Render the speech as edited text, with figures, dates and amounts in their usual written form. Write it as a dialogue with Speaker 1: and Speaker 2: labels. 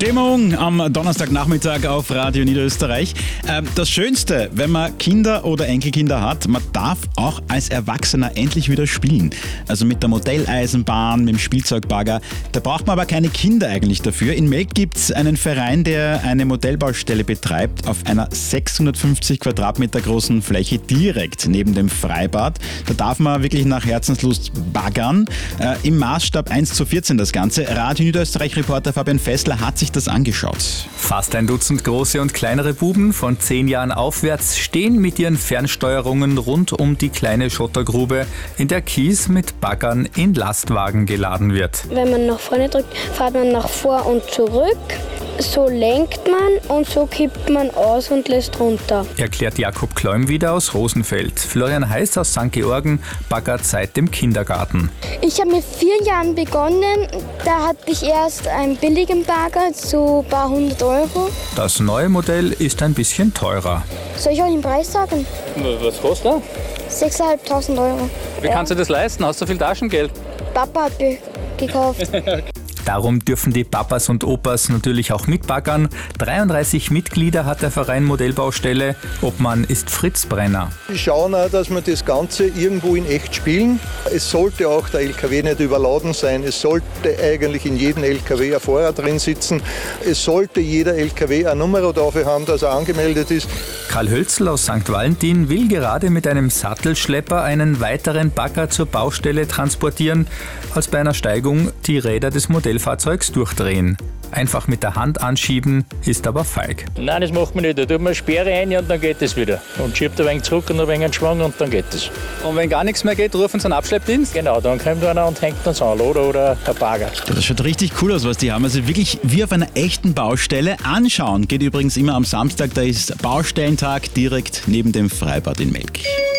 Speaker 1: Stimmung am Donnerstagnachmittag auf Radio Niederösterreich. Das Schönste, wenn man Kinder oder Enkelkinder hat, man darf auch als Erwachsener endlich wieder spielen. Also mit der Modelleisenbahn, mit dem Spielzeugbagger. Da braucht man aber keine Kinder eigentlich dafür. In Melk gibt es einen Verein, der eine Modellbaustelle betreibt auf einer 650 Quadratmeter großen Fläche direkt neben dem Freibad. Da darf man wirklich nach Herzenslust baggern. Im Maßstab 1:14 das Ganze. Radio Niederösterreich-Reporter Fabian Fessler hat sich das angeschaut.
Speaker 2: Fast ein Dutzend große und kleinere Buben von 10 Jahren aufwärts stehen mit ihren Fernsteuerungen rund um die kleine Schottergrube, in der Kies mit Baggern in Lastwagen geladen wird.
Speaker 3: Wenn man nach vorne drückt, fährt man nach vor und zurück. So lenkt man und so kippt man aus und lässt runter.
Speaker 2: Erklärt Jakob Kleum wieder aus Rosenfeld. Florian Heiß aus St. Georgen baggert seit dem Kindergarten.
Speaker 3: Ich habe mit 4 Jahren begonnen. Da hatte ich erst einen billigen Bagger, so ein paar 100 Euro.
Speaker 2: Das neue Modell ist ein bisschen teurer.
Speaker 3: Soll ich euch den Preis sagen?
Speaker 4: Was kostet er?
Speaker 3: 6.500 Euro.
Speaker 4: Wie kannst du das leisten? Hast du viel Taschengeld?
Speaker 3: Papa hat gekauft.
Speaker 2: Darum dürfen die Papas und Opas natürlich auch mitbaggern. 33 Mitglieder hat der Verein Modellbaustelle. Obmann ist Fritz Brenner.
Speaker 5: Wir schauen auch, dass wir das Ganze irgendwo in echt spielen. Es sollte auch der LKW nicht überladen sein. Es sollte eigentlich in jedem LKW ein Fahrer drin sitzen. Es sollte jeder LKW eine Nummer dafür haben, dass er angemeldet ist.
Speaker 2: Karl Hölzl aus St. Valentin will gerade mit einem Sattelschlepper einen weiteren Bagger zur Baustelle transportieren, als bei einer Steigung die Räder des Modellfahrzeugs durchdrehen. Einfach mit der Hand anschieben, ist aber feig.
Speaker 4: Nein, das macht man nicht. Da tut man eine Sperre rein und dann geht es wieder. Und schiebt ein wenig zurück und ein wenig einen Schwung und dann geht es.
Speaker 6: Und wenn gar nichts mehr geht, rufen Sie einen Abschleppdienst?
Speaker 4: Genau, dann kommt einer und hängt uns an, oder ein Bagger.
Speaker 1: Das schaut richtig cool aus, was die haben. Also wirklich wie auf einer echten Baustelle. Anschauen geht übrigens immer am Samstag. Da ist Baustellentag direkt neben dem Freibad in Melk.